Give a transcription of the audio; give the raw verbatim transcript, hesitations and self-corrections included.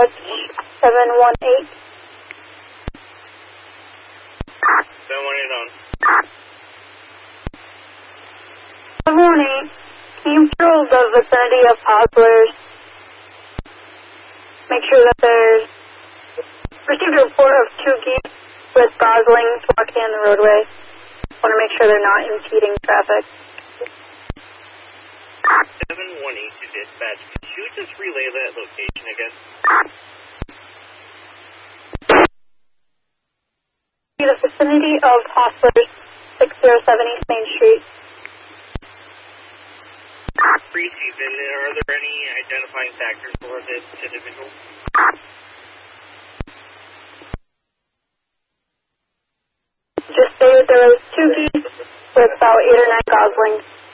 dispatch seven one eight. seven one eight on. seven one eight. Can you patrol the vicinity of Hosler's? Make sure that there's... Received a report of two geese with goslings walking on the roadway. Want to make sure they're not impeding traffic. seven one eight to dispatch. Could you just relay that location again? The vicinity of Hosler's, six oh seven East Main Street. Pre-season, are there any identifying factors for this individual? Just stated there was two geese with about eight or nine goslings.